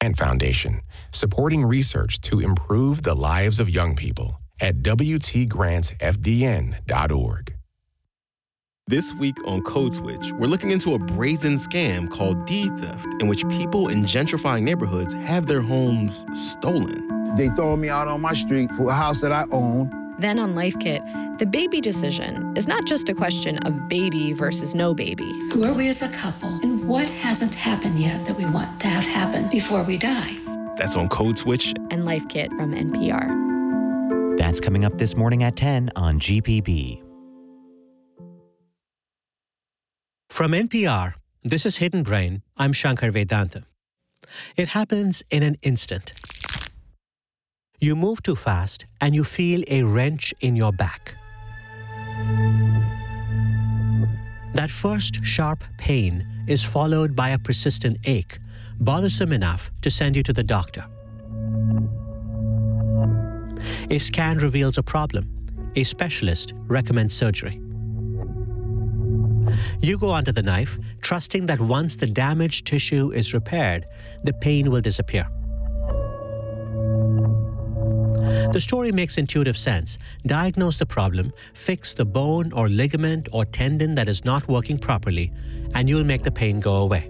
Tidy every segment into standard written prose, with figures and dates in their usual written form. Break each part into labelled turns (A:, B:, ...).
A: Foundation, supporting research to improve the lives of young people at WTGrantsFDN.org.
B: This week on Code Switch, we're looking into a brazen scam called deed theft, in which people in gentrifying neighborhoods have their homes stolen.
C: They throw me out on my street for a house that I own.
D: Then on Life Kit, the baby decision is not just a question of baby versus no baby.
E: Who are we as a couple, and what hasn't happened yet that we want to have happen before we die?
B: That's on Code Switch
D: and Life Kit from NPR.
F: That's coming up this morning at 10 on GPB.
G: From NPR, this is Hidden Brain. I'm Shankar Vedanta. It happens in an instant. You move too fast and you feel a wrench in your back. That first sharp pain is followed by a persistent ache, bothersome enough to send you to the doctor. A scan reveals a problem. A specialist recommends surgery. You go under the knife, trusting that once the damaged tissue is repaired, the pain will disappear. The story makes intuitive sense. Diagnose the problem, fix the bone or ligament or tendon that is not working properly, and you'll make the pain go away.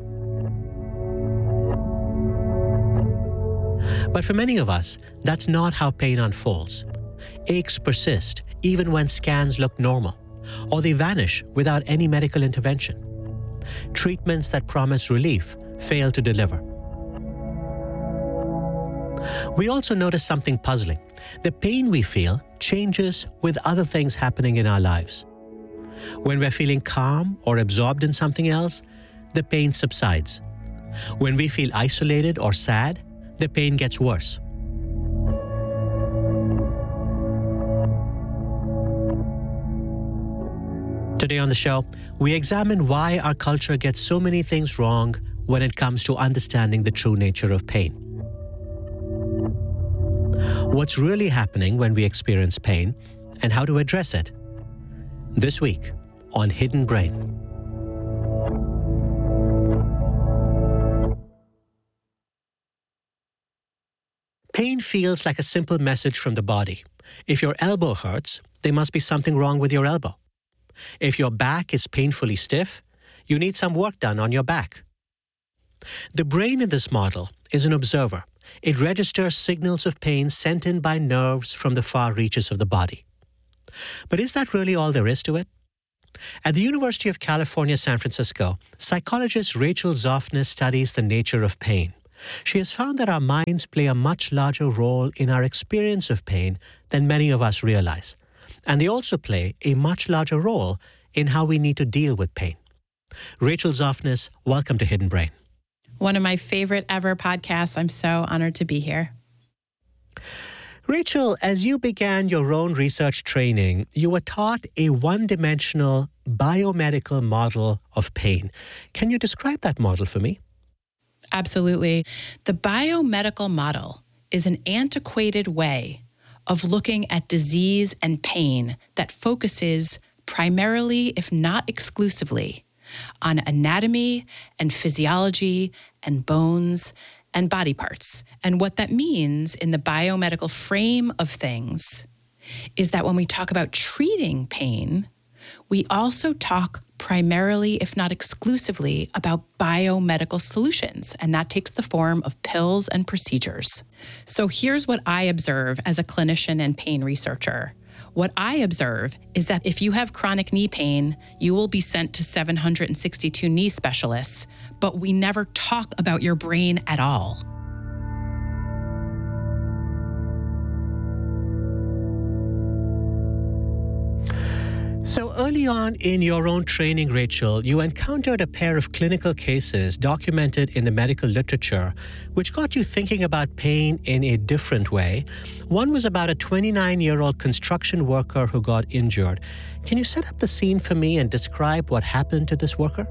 G: But for many of us, that's not how pain unfolds. Aches persist even when scans look normal, or they vanish without any medical intervention. Treatments that promise relief fail to deliver. We also notice something puzzling. The pain we feel changes with other things happening in our lives. When we're feeling calm or absorbed in something else, the pain subsides. When we feel isolated or sad, the pain gets worse. Today on the show, we examine why our culture gets so many things wrong when it comes to understanding the true nature of pain. What's really happening when we experience pain, and how to address it. This week on Hidden Brain. Pain feels like a simple message from the body. If your elbow hurts, there must be something wrong with your elbow. If your back is painfully stiff, you need some work done on your back. The brain in this model is an observer. It registers signals of pain sent in by nerves from the far reaches of the body. But is that really all there is to it? At the University of California, San Francisco, psychologist Rachel Zoffness studies the nature of pain. She has found that our minds play a much larger role in our experience of pain than many of us realize. And they also play a much larger role in how we need to deal with pain. Rachel Zoffness, welcome to Hidden Brain.
H: One of my favorite ever podcasts. I'm so honored to be here.
G: Rachel, as you began your own research training, you were taught a one-dimensional biomedical model of pain. Can you describe that model for me?
H: Absolutely. The biomedical model is an antiquated way of looking at disease and pain that focuses primarily, if not exclusively, on anatomy and physiology and bones and body parts. And what that means in the biomedical frame of things is that when we talk about treating pain, we also talk primarily, if not exclusively, about biomedical solutions, and that takes the form of pills and procedures. So here's what I observe as a clinician and pain researcher. What I observe is that if you have chronic knee pain, you will be sent to 762 knee specialists, but we never talk about your brain at all.
G: So early on in your own training, Rachel, you encountered a pair of clinical cases documented in the medical literature, which got you thinking about pain in a different way. One was about a 29-year-old construction worker who got injured. Can you set up the scene for me and describe what happened to this worker?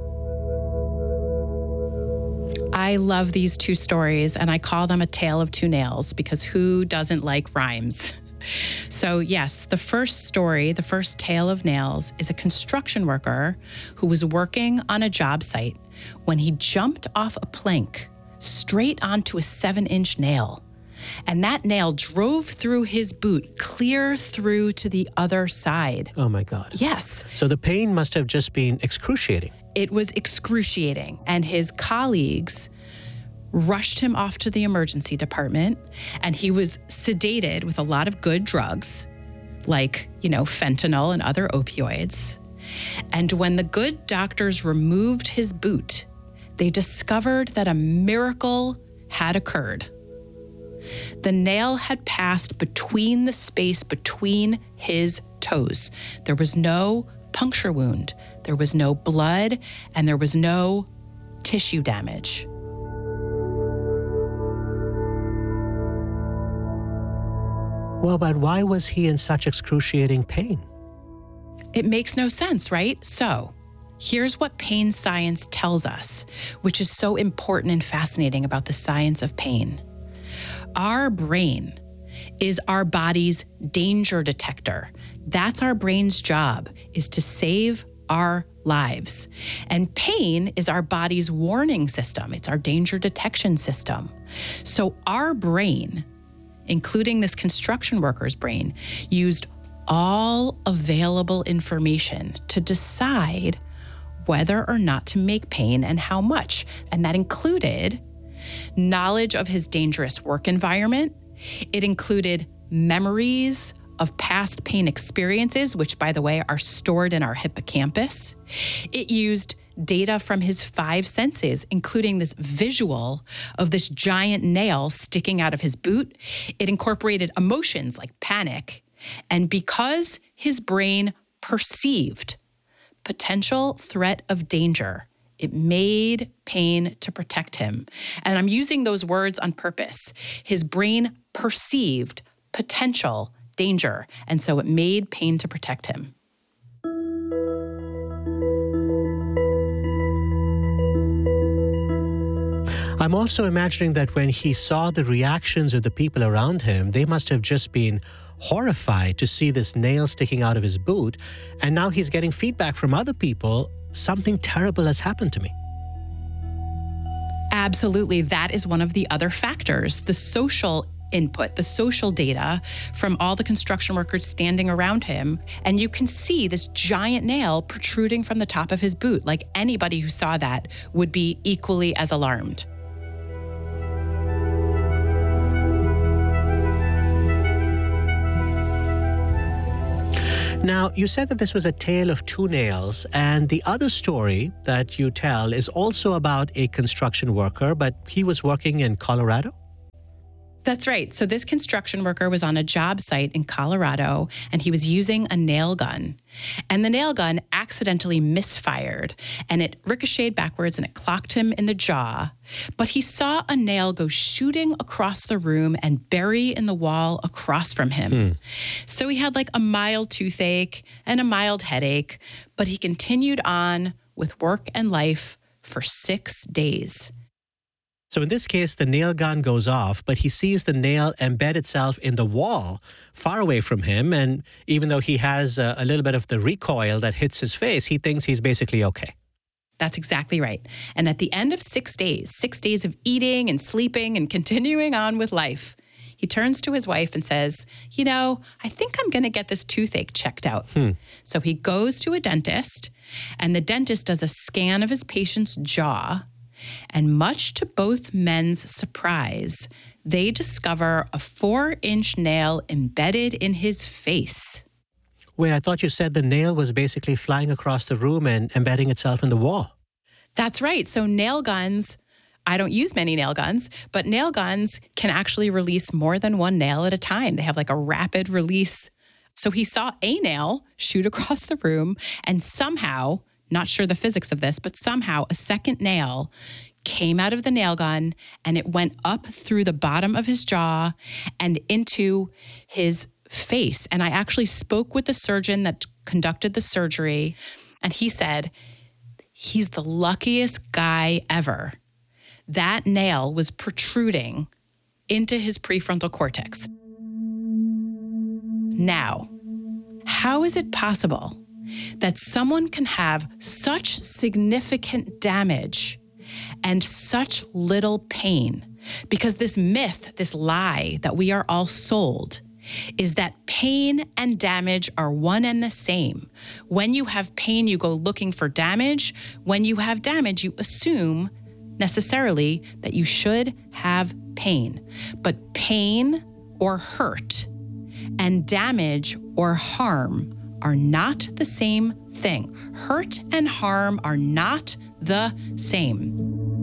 H: I love these two stories, and I call them a tale of two nails because who doesn't like rhymes? So yes, the first story, the first tale of nails, is a construction worker who was working on a job site when he jumped off a plank straight onto a 7-inch nail. And that nail drove through his boot, clear through to the other side.
G: Oh my God.
H: Yes.
G: So the pain must have just been excruciating.
H: It was excruciating. And his colleagues rushed him off to the emergency department, and he was sedated with a lot of good drugs, like, fentanyl and other opioids. And when the good doctors removed his boot, they discovered that a miracle had occurred. The nail had passed between the space between his toes. There was no puncture wound, there was no blood, and there was no tissue damage.
G: Well, but why was he in such excruciating pain?
H: It makes no sense, right? So, here's what pain science tells us, which is so important and fascinating about the science of pain. Our brain is our body's danger detector. That's our brain's job, is to save our lives. And pain is our body's warning system. It's our danger detection system. So our brain, including this construction worker's brain, used all available information to decide whether or not to make pain and how much. And that included knowledge of his dangerous work environment. It included memories of past pain experiences, which, by the way, are stored in our hippocampus. It used data from his 5 senses, including this visual of this giant nail sticking out of his boot. It incorporated emotions like panic. And because his brain perceived potential threat of danger, it made pain to protect him. And I'm using those words on purpose. His brain perceived potential danger, and so it made pain to protect him.
G: I'm also imagining that when he saw the reactions of the people around him, they must have just been horrified to see this nail sticking out of his boot. And now he's getting feedback from other people, something terrible has happened to me.
H: Absolutely. That is one of the other factors, the social input, the social data from all the construction workers standing around him. And you can see this giant nail protruding from the top of his boot. Like, anybody who saw that would be equally as alarmed.
G: Now, you said that this was a tale of 2 nails, and the other story that you tell is also about a construction worker, but he was working in Colorado?
H: That's right. So this construction worker was on a job site in Colorado, and he was using a nail gun. And the nail gun accidentally misfired, and it ricocheted backwards, and it clocked him in the jaw. But he saw a nail go shooting across the room and bury in the wall across from him. So he had like a mild toothache and a mild headache, but he continued on with work and life for 6 days.
G: So in this case, the nail gun goes off, but he sees the nail embed itself in the wall far away from him. And even though he has a little bit of the recoil that hits his face, he thinks he's basically okay.
H: That's exactly right. And at the end of 6 days, 6 days of eating and sleeping and continuing on with life, he turns to his wife and says, I think I'm going to get this toothache checked out. So he goes to a dentist, and the dentist does a scan of his patient's jaw. And much to both men's surprise, they discover a 4-inch nail embedded in his face.
G: Wait, I thought you said the nail was basically flying across the room and embedding itself in the wall.
H: That's right. So nail guns, I don't use many nail guns, but nail guns can actually release more than 1 nail at a time. They have like a rapid release. So he saw a nail shoot across the room, and somehow, not sure the physics of this, but somehow a second nail came out of the nail gun, and it went up through the bottom of his jaw and into his face. And I actually spoke with the surgeon that conducted the surgery, and he said, he's the luckiest guy ever. That nail was protruding into his prefrontal cortex. Now, how is it possible that someone can have such significant damage and such little pain. Because this myth, this lie that we are all sold, is that pain and damage are one and the same. When you have pain, you go looking for damage. When you have damage, you assume necessarily that you should have pain. But pain or hurt and damage or harm are not the same thing. Hurt and harm are not the same.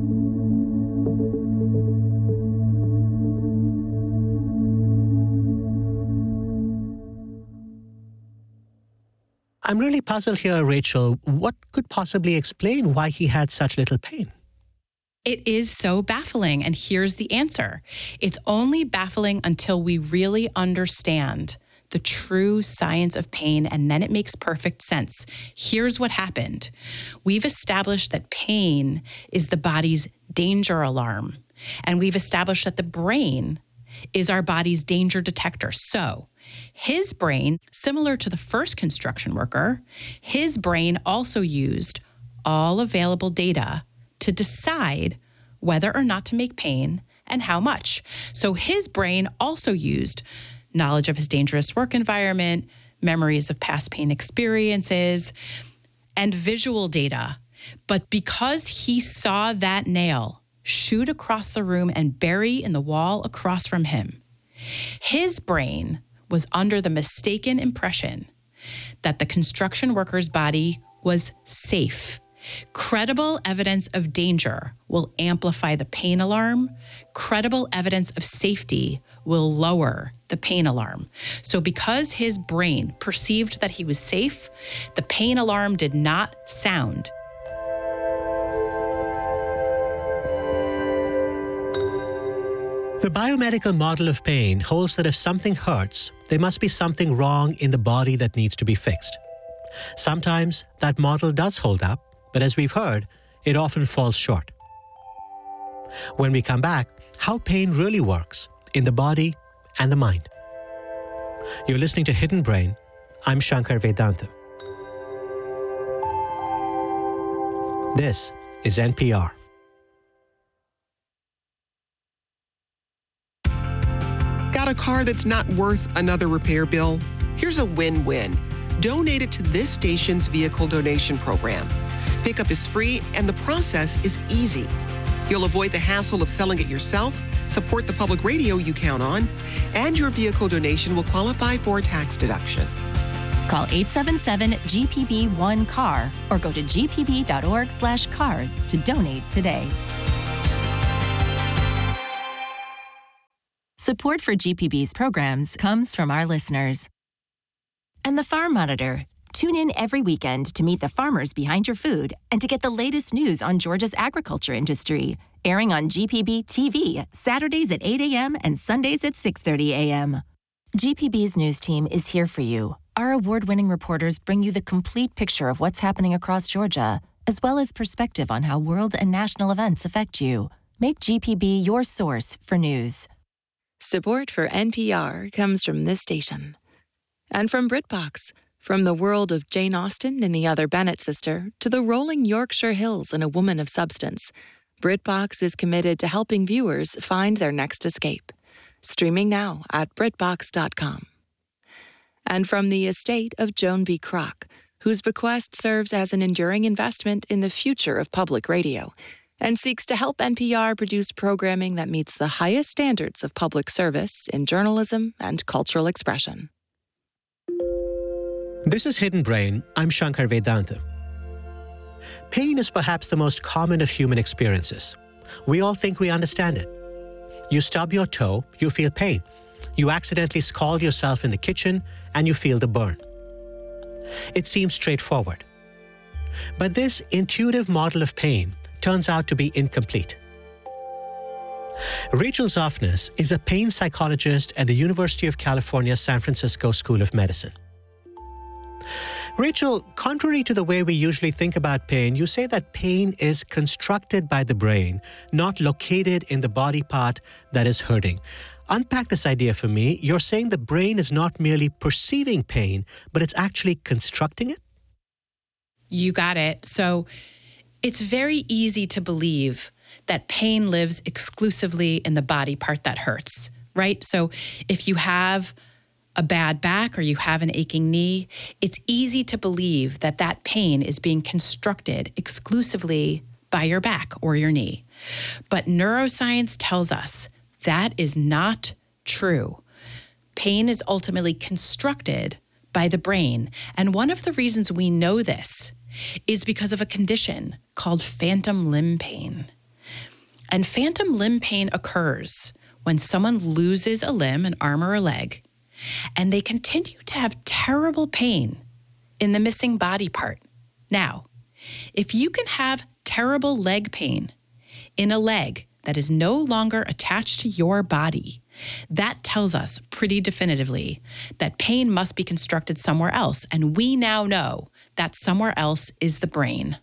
G: I'm really puzzled here, Rachel. What could possibly explain why he had such little pain?
H: It is so baffling, and here's the answer. It's only baffling until we really understand the true science of pain, and then it makes perfect sense. Here's what happened. We've established that pain is the body's danger alarm, and we've established that the brain is our body's danger detector. So his brain, similar to the first construction worker, his brain also used all available data to decide whether or not to make pain and how much. So his brain also used knowledge of his dangerous work environment, memories of past pain experiences, and visual data. But because he saw that nail shoot across the room and bury in the wall across from him, his brain was under the mistaken impression that the construction worker's body was safe. Credible evidence of danger will amplify the pain alarm. Credible evidence of safety will lower the pain alarm. So because his brain perceived that he was safe, the pain alarm did not sound.
G: The biomedical model of pain holds that if something hurts, there must be something wrong in the body that needs to be fixed. Sometimes that model does hold up, but as we've heard, it often falls short. When we come back, how pain really works in the body and the mind. You're listening to Hidden Brain. I'm Shankar Vedantam. This is NPR.
I: Got a car that's not worth another repair bill? Here's a win-win. Donate it to this station's vehicle donation program. Pickup is free and the process is easy. You'll avoid the hassle of selling it yourself, support the public radio you count on, and your vehicle donation will qualify for a tax deduction.
J: Call 877-GPB-1-CAR or go to gpb.org/cars to donate today. Support for GPB's programs comes from our listeners. And the Farm Monitor. Tune in every weekend to meet the farmers behind your food and to get the latest news on Georgia's agriculture industry. Airing on GPB TV, Saturdays at 8 a.m. and Sundays at 6:30 a.m. GPB's news team is here for you. Our award-winning reporters bring you the complete picture of what's happening across Georgia, as well as perspective on how world and national events affect you. Make GPB your source for news.
K: Support for NPR comes from this station. And from BritBox, from the world of Jane Austen and the Other Bennet Sister to the rolling Yorkshire Hills and A Woman of Substance, BritBox is committed to helping viewers find their next escape. Streaming now at BritBox.com. And from the estate of Joan B. Kroc, whose bequest serves as an enduring investment in the future of public radio, and seeks to help NPR produce programming that meets the highest standards of public service in journalism and cultural expression.
G: This is Hidden Brain. I'm Shankar Vedantam. Pain is perhaps the most common of human experiences. We all think we understand it. You stub your toe, you feel pain. You accidentally scald yourself in the kitchen, and you feel the burn. It seems straightforward. But this intuitive model of pain turns out to be incomplete. Rachel Zoffness is a pain psychologist at the University of California, San Francisco School of Medicine. Rachel, contrary to the way we usually think about pain, you say that pain is constructed by the brain, not located in the body part that is hurting. Unpack this idea for me. You're saying the brain is not merely perceiving pain, but it's actually constructing it?
H: You got it. So It's very easy to believe that pain lives exclusively in the body part that hurts, right? So if you have a bad back or you have an aching knee, it's easy to believe that that pain is being constructed exclusively by your back or your knee. But neuroscience tells us that is not true. Pain is ultimately constructed by the brain. And one of the reasons we know this is because of a condition called phantom limb pain. And phantom limb pain occurs when someone loses a limb, an arm or a leg, and they continue to have terrible pain in the missing body part. Now, if you can have terrible leg pain in a leg that is no longer attached to your body, that tells us pretty definitively that pain must be constructed somewhere else. And we now know that somewhere else is the brain.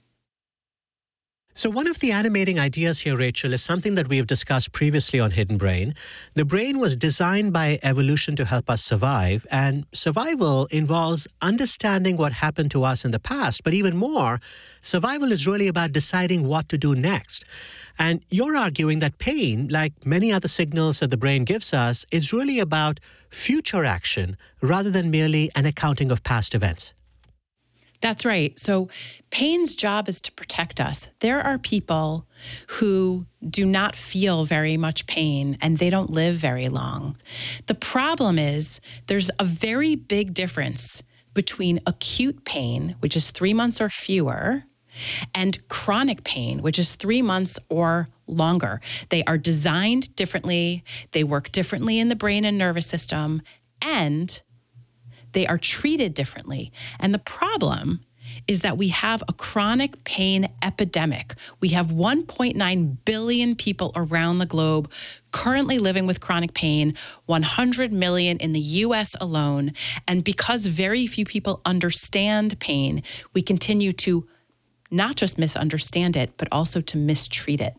G: So one of the animating ideas here, Rachel, is something that we have discussed previously on Hidden Brain. The brain was designed by evolution to help us survive, and survival involves understanding what happened to us in the past. But even more, survival is really about deciding what to do next. And you're arguing that pain, like many other signals that the brain gives us, is really about future action rather than merely an accounting of past events.
H: That's right. So pain's job is to protect us. There are people who do not feel very much pain and they don't live very long. The problem is there's a very big difference between acute pain, which is 3 months or fewer, and chronic pain, which is 3 months or longer. They are designed differently. They work differently in the brain and nervous system, and they are treated differently. And the problem is that we have a chronic pain epidemic. We have 1.9 billion people around the globe currently living with chronic pain, 100 million in the US alone. And because very few people understand pain, we continue to not just misunderstand it, but also to mistreat it.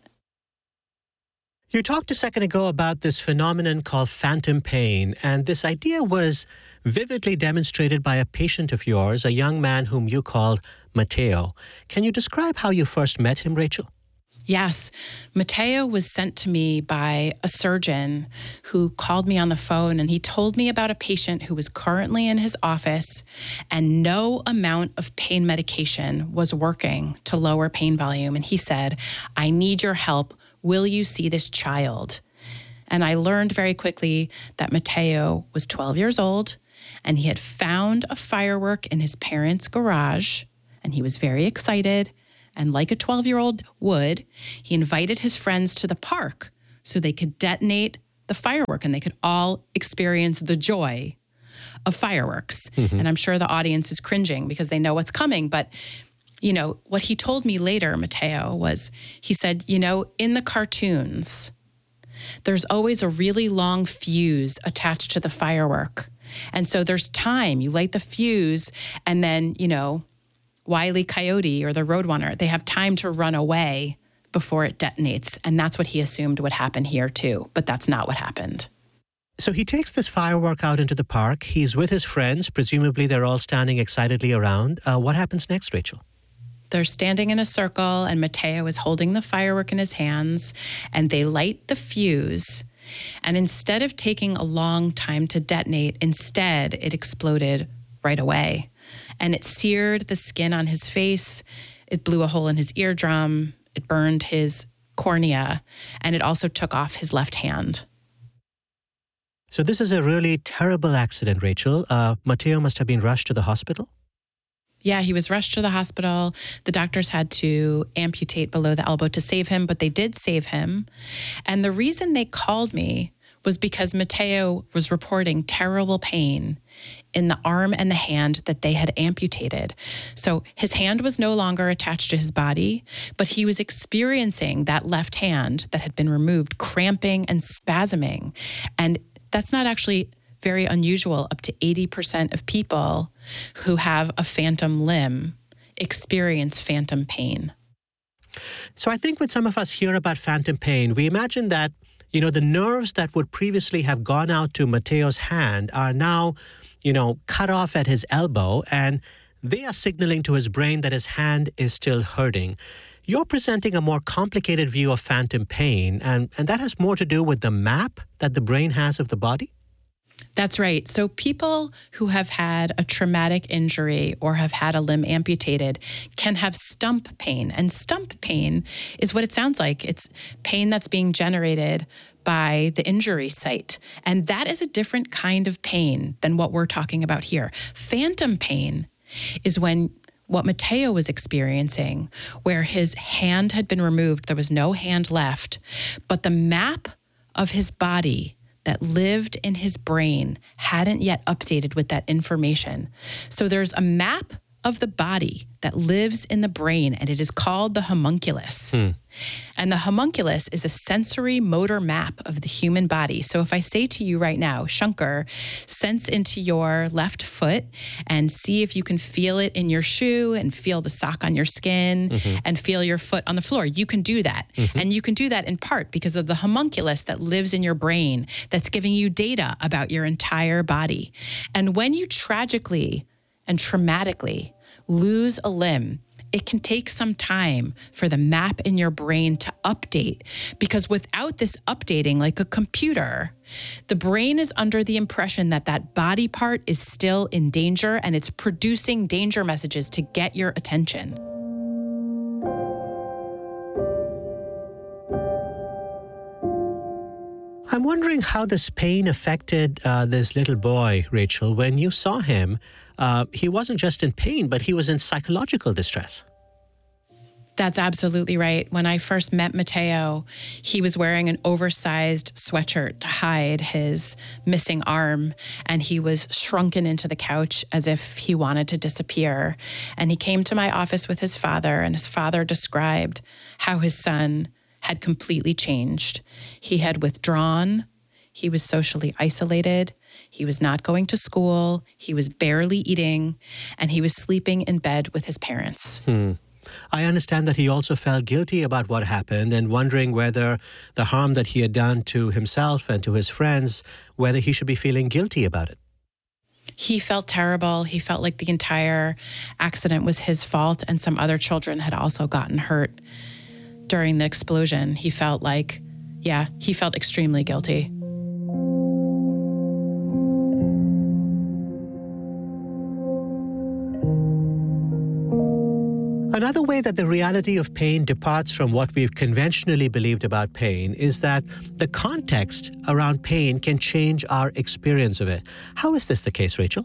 G: You talked a second ago about this phenomenon called phantom pain, and this idea was vividly demonstrated by a patient of yours, a young man whom you called Matteo. Can you describe how you first met him, Rachel?
H: Yes. Matteo was sent to me by a surgeon who called me on the phone, and he told me about a patient who was currently in his office and no amount of pain medication was working to lower pain volume. And he said, "I need your help. Will you see this child?" And I learned very quickly that Matteo was 12 years old and he had found a firework in his parents' garage, and he was very excited. And like a 12-year-old would, he invited his friends to the park so they could detonate the firework and they could all experience the joy of fireworks. Mm-hmm. And I'm sure the audience is cringing because they know what's coming. But, you know, what he told me later, Matteo, was he said, you know, in the cartoons, there's always a really long fuse attached to the firework. And so there's time. You light the fuse and then, you know, Wile E. Coyote or the Roadrunner, they have time to run away before it detonates. And that's what he assumed would happen here too. But that's not what happened.
G: So he takes this firework out into the park. He's with his friends. Presumably they're all standing excitedly around. What happens next, Rachel?
H: They're standing in a circle and Matteo is holding the firework in his hands and they light the fuse. And instead of taking a long time to detonate, instead it exploded right away. And it seared the skin on his face. It blew a hole in his eardrum. It burned his cornea. And it also took off his left hand.
G: So this is a really terrible accident, Rachel. Matteo must have been rushed to the hospital?
H: Yeah, he was rushed to the hospital. The doctors had to amputate below the elbow to save him, but they did save him. And the reason they called me was because Matteo was reporting terrible pain in the arm and the hand that they had amputated. So his hand was no longer attached to his body, but he was experiencing that left hand that had been removed, cramping and spasming. And that's not actually very unusual. Up to 80% of people who have a phantom limb experience phantom pain.
G: So I think when some of us hear about phantom pain, we imagine that, you know, the nerves that would previously have gone out to Matteo's hand are now, you know, cut off at his elbow, and they are signaling to his brain that his hand is still hurting. You're presenting a more complicated view of phantom pain, and that has more to do with the map that the brain has of the body?
H: That's right. So people who have had a traumatic injury or have had a limb amputated can have stump pain. And stump pain is what it sounds like. It's pain that's being generated by the injury site. And that is a different kind of pain than what we're talking about here. Phantom pain is when what Matteo was experiencing, where his hand had been removed, there was no hand left, but the map of his body that lived in his brain hadn't yet updated with that information. So there's a map of the body that lives in the brain, and it is called the homunculus. And the homunculus is a sensory motor map of the human body. So if I say to you right now, Shankar, sense into your left foot and see if you can feel it in your shoe and feel the sock on your skin and feel your foot on the floor. You can do that. And you can do that in part because of the homunculus that lives in your brain that's giving you data about your entire body. And when you tragically and traumatically lose a limb, it can take some time for the map in your brain to update, because without this updating, like a computer, the brain is under the impression that that body part is still in danger and it's producing danger messages to get your attention.
G: I'm wondering how this pain affected this little boy, Rachel. When you saw him, he wasn't just in pain, but he was in psychological distress.
H: That's absolutely right. When I first met Matteo, he was wearing an oversized sweatshirt to hide his missing arm, and he was shrunken into the couch as if he wanted to disappear. And he came to my office with his father, and his father described how his son had completely changed. He had withdrawn. He was socially isolated. He was not going to school. He was barely eating, and he was sleeping in bed with his parents.
G: I understand that he also felt guilty about what happened and wondering whether the harm that he had done to himself and to his friends, whether he should be feeling guilty about it.
H: He felt terrible. He felt like the entire accident was his fault, and some other children had also gotten hurt during the explosion. He felt like, he felt extremely guilty.
G: Another way that the reality of pain departs from what we've conventionally believed about pain is that the context around pain can change our experience of it. How is this the case, Rachel?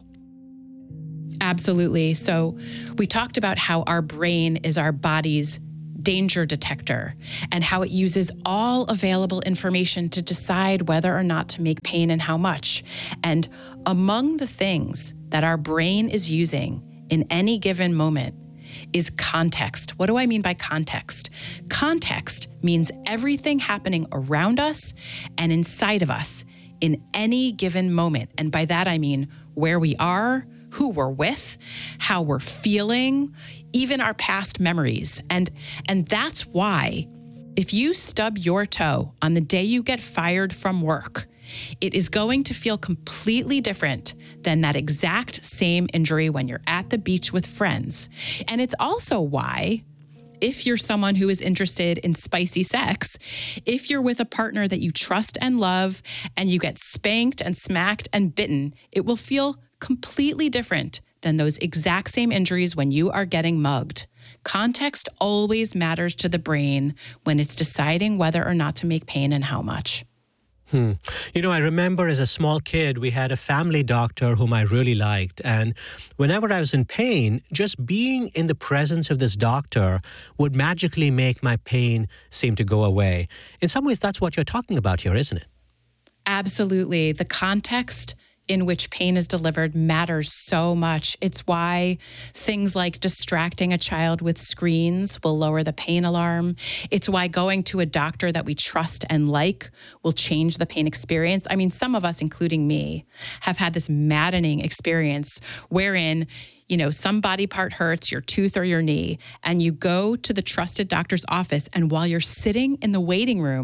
H: Absolutely. So we talked about how our brain is our body's danger detector and how it uses all available information to decide whether or not to make pain and how much. And among the things that our brain is using in any given moment is context. What do I mean by context? Context means everything happening around us and inside of us in any given moment. And by that, I mean where we are, who we're with, how we're feeling, even our past memories. And that's why if you stub your toe on the day you get fired from work, it is going to feel completely different than that exact same injury when you're at the beach with friends. And it's also why, if you're someone who is interested in spicy sex, if you're with a partner that you trust and love, and you get spanked and smacked and bitten, it will feel completely different than those exact same injuries when you are getting mugged. Context always matters to the brain when it's deciding whether or not to make pain and how much.
G: You know, I remember as a small kid, we had a family doctor whom I really liked. And whenever I was in pain, just being in the presence of this doctor would magically make my pain seem to go away. In some ways, that's what you're talking about here, isn't it?
H: Absolutely. The context in which pain is delivered matters so much. It's why things like distracting a child with screens will lower the pain alarm. It's why going to a doctor that we trust and like will change the pain experience. I mean, some of us, including me, have had this maddening experience wherein, you know, some body part hurts, your tooth or your knee, and you go to the trusted doctor's office, and while you're sitting in the waiting room,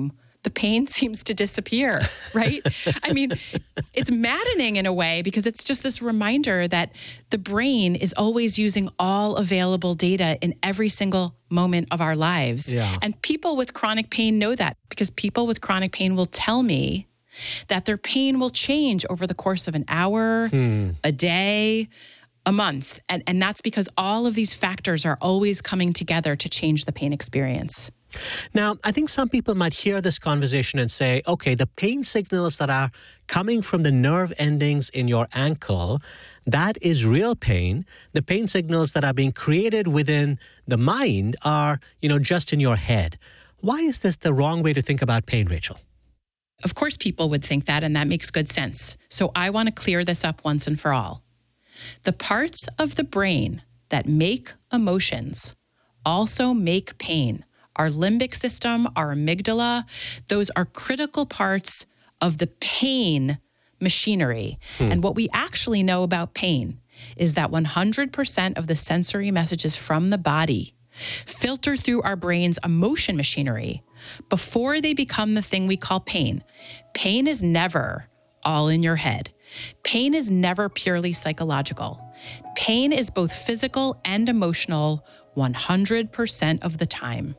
H: the pain seems to disappear, right? I mean, it's maddening in a way because it's just this reminder that the brain is always using all available data in every single moment of our lives.
G: Yeah.
H: And people with chronic pain know that because people with chronic pain will tell me that their pain will change over the course of an hour, a day, a month. And that's because all of these factors are always coming together to change the pain experience.
G: Now, I think some people might hear this conversation and say, okay, the pain signals that are coming from the nerve endings in your ankle, that is real pain. The pain signals that are being created within the mind are, just in your head. Why is this the wrong way to think about pain, Rachel?
H: Of course, people would think that, and that makes good sense. So I want to clear this up once and for all. The parts of the brain that make emotions also make pain. Our limbic system, our amygdala, those are critical parts of the pain machinery. And what we actually know about pain is that 100% of the sensory messages from the body filter through our brain's emotion machinery before they become the thing we call pain. Pain is never all in your head. Pain is never purely psychological. Pain is both physical and emotional 100% of the time.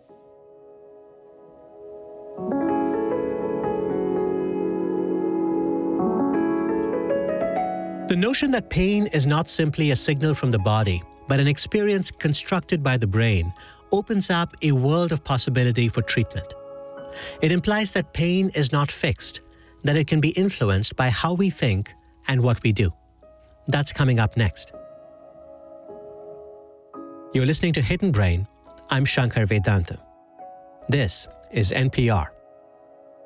G: The notion that pain is not simply a signal from the body, but an experience constructed by the brain, opens up a world of possibility for treatment. It implies that pain is not fixed, that it can be influenced by how we think and what we do. That's coming up next. You're listening to Hidden Brain. I'm Shankar Vedantam. This is NPR.